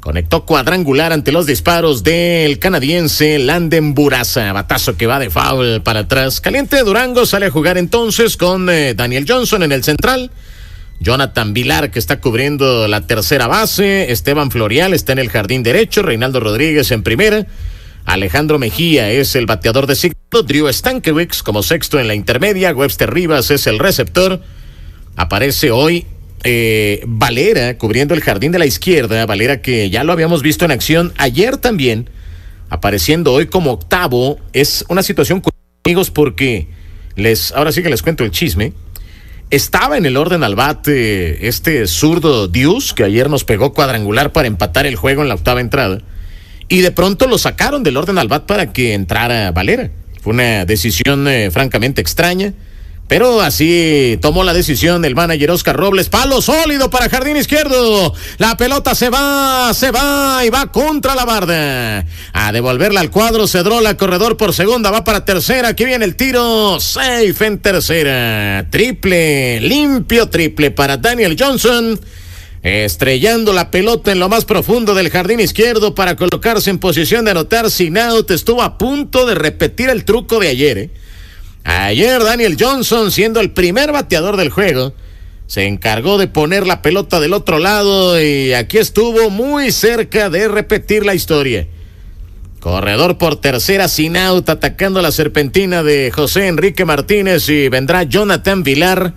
Conectó cuadrangular ante los disparos del canadiense Landon Buraza. Batazo que va de foul para atrás. Caliente Durango sale a jugar entonces con Daniel Johnson en el central. Jonathan Vilar, que está cubriendo la tercera base. Esteban Florial está en el jardín derecho. Reinaldo Rodríguez en primera. Alejandro Mejía es el bateador designado. Drew Stankiewicz como sexto en la intermedia. Webster Rivas es el receptor. Aparece hoy Valera cubriendo el jardín de la izquierda. Valera, que ya lo habíamos visto en acción ayer también, apareciendo hoy como octavo. Es una situación con amigos porque ahora sí que les cuento el chisme. Estaba en el orden al bate este zurdo Dius, que ayer nos pegó cuadrangular para empatar el juego en la octava entrada, y de pronto lo sacaron del orden al bat para que entrara Valera. Fue una decisión francamente extraña, pero así tomó la decisión el manager Oscar Robles. Palo sólido para jardín izquierdo. La pelota se va y va contra la barda. A devolverla al cuadro. Cedrola, corredor por segunda, va para tercera. Aquí viene el tiro. Safe en tercera. Triple, limpio triple para Daniel Johnson. Estrellando la pelota en lo más profundo del jardín izquierdo para colocarse en posición de anotar sin out. Estuvo a punto de repetir el truco de ayer, Ayer Daniel Johnson, siendo el primer bateador del juego, se encargó de poner la pelota del otro lado y aquí estuvo muy cerca de repetir la historia. Corredor por tercera sin out, atacando la serpentina de José Enrique Martínez, y vendrá Jonathan Vilar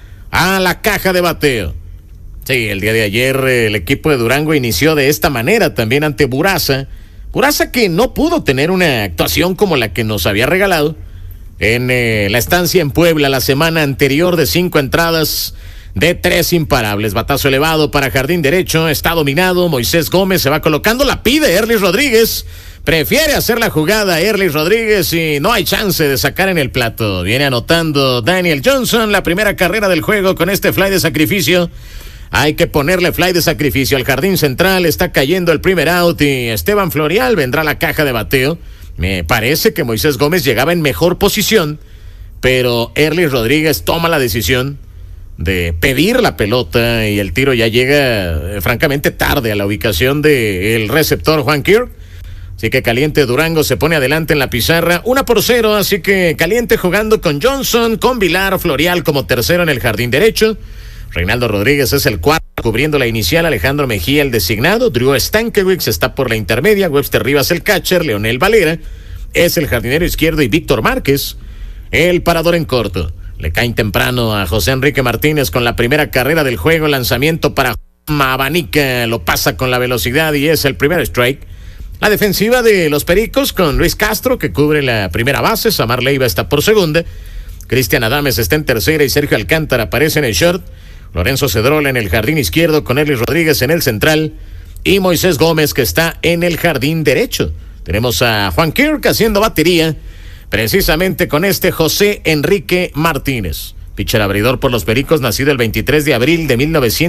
a la caja de bateo. Sí, el día de ayer el equipo de Durango inició de esta manera también ante Buraza. Buraza, que no pudo tener una actuación como la que nos había regalado en la estancia en Puebla la semana anterior, de 5 entradas de 3 imparables. Batazo elevado para jardín derecho, está dominado. Moisés Gómez se va colocando, la pide Erlis Rodríguez. Prefiere hacer la jugada Erlis Rodríguez y no hay chance de sacar en el plato. Viene anotando Daniel Johnson la primera carrera del juego con este fly de sacrificio. Hay que ponerle fly de sacrificio al jardín central. Está cayendo el primer out y Esteban Florial vendrá a la caja de bateo. Me parece que Moisés Gómez llegaba en mejor posición, pero Erlis Rodríguez toma la decisión de pedir la pelota y el tiro ya llega francamente tarde a la ubicación del receptor Juan Kirk. Así que Caliente Durango se pone adelante en la pizarra, 1-0, así que Caliente jugando con Johnson, con Vilar, Florial como tercero en el jardín derecho. Reinaldo Rodríguez es el cuarto, cubriendo la inicial. Alejandro Mejía el designado. Drew Stankiewicz está por la intermedia. Webster Rivas el catcher. Leonel Valera es el jardinero izquierdo y Víctor Márquez el parador en corto. Le caen temprano a José Enrique Martínez con la primera carrera del juego. Lanzamiento para Abanica, lo pasa con la velocidad y es el primer strike. La defensiva de los Pericos con Luis Castro, que cubre la primera base. Samar Leiva está por segunda. Cristian Adames está en tercera y Sergio Alcántara aparece en el short. Lorenzo Cedrola en el jardín izquierdo con Erlis Rodríguez en el central y Moisés Gómez, que está en el jardín derecho. Tenemos a Juan Kirk haciendo batería precisamente con este José Enrique Martínez, pitcher abridor por los Pericos, nacido el 23 de abril de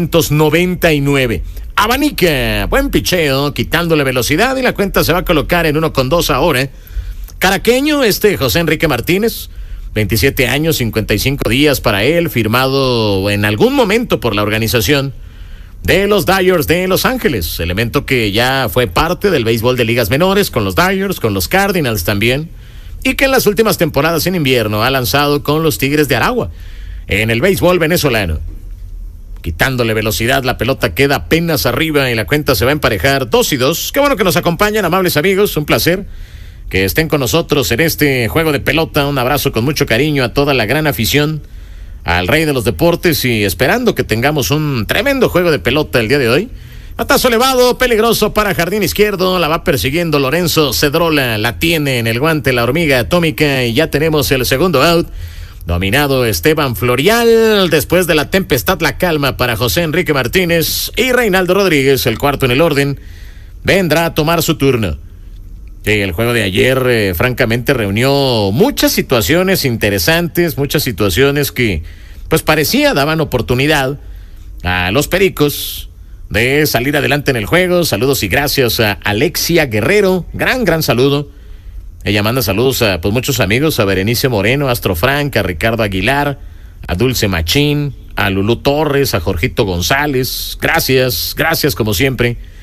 1999. Abanica, buen picheo, quitándole velocidad y la cuenta se va a colocar en 1-2 ahora. Caraqueño José Enrique Martínez, 27 años, 55 días para él, firmado en algún momento por la organización de los Dodgers de Los Ángeles, elemento que ya fue parte del béisbol de ligas menores con los Dodgers, con los Cardinals también, y que en las últimas temporadas en invierno ha lanzado con los Tigres de Aragua en el béisbol venezolano. Quitándole velocidad, la pelota queda apenas arriba y la cuenta se va a emparejar 2-2. Qué bueno que nos acompañan, amables amigos, un placer que estén con nosotros en este juego de pelota. Un abrazo con mucho cariño a toda la gran afición, al rey de los deportes, y esperando que tengamos un tremendo juego de pelota el día de hoy. Batazo elevado, peligroso para jardín izquierdo, la va persiguiendo Lorenzo Cedrola, la tiene en el guante la hormiga atómica y ya tenemos el segundo out. Dominado Esteban Florial, después de la tempestad la calma para José Enrique Martínez y Reinaldo Rodríguez, el cuarto en el orden, vendrá a tomar su turno. Sí, el juego de ayer francamente reunió muchas situaciones interesantes, muchas situaciones que pues parecía daban oportunidad a los Pericos de salir adelante en el juego. Saludos y gracias a Alexia Guerrero, gran saludo. Ella manda saludos a pues muchos amigos, a Berenice Moreno, a Astro Frank, a Ricardo Aguilar, a Dulce Machín, a Lulú Torres, a Jorgito González. Gracias como siempre